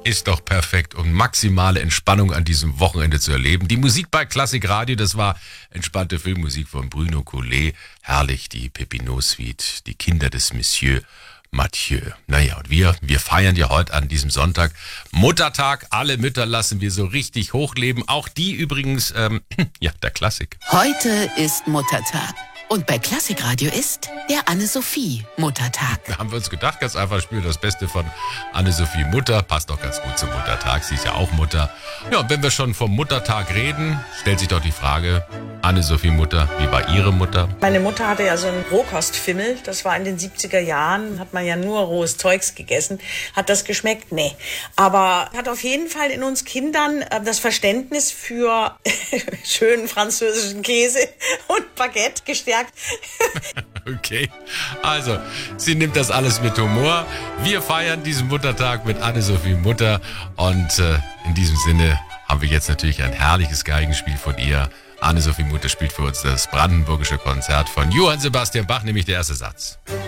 Ist doch perfekt, um maximale Entspannung an diesem Wochenende zu erleben. Die Musik bei Klassik Radio, das war entspannte Filmmusik von Bruno Collet. Herrlich, die Pépinot-Suite, die Kinder des Monsieur Mathieu. Naja, und wir feiern ja heute an diesem Sonntag Muttertag. Alle Mütter lassen wir so richtig hochleben. Auch die übrigens, der Klassik. Heute ist Muttertag. Und bei Klassikradio ist der Anne-Sophie Muttertag. Da haben wir uns gedacht, ganz einfach spielen das Beste von Anne-Sophie Mutter. Passt doch ganz gut zum Muttertag. Sie ist ja auch Mutter. Ja, und wenn wir schon vom Muttertag reden, stellt sich doch die Frage, Anne-Sophie Mutter, wie war Ihre Mutter? Meine Mutter hatte ja so einen Rohkostfimmel. Das war in den 70er Jahren. Hat man ja nur rohes Zeugs gegessen. Hat das geschmeckt? Nee. Aber hat auf jeden Fall in uns Kindern das Verständnis für schönen französischen Käse und Baguette gestärkt. Okay, also sie nimmt das alles mit Humor. Wir feiern diesen Muttertag mit Anne-Sophie Mutter und in diesem Sinne haben wir jetzt natürlich ein herrliches Geigenspiel von ihr. Anne-Sophie Mutter spielt für uns das brandenburgische Konzert von Johann Sebastian Bach, nämlich der erste Satz.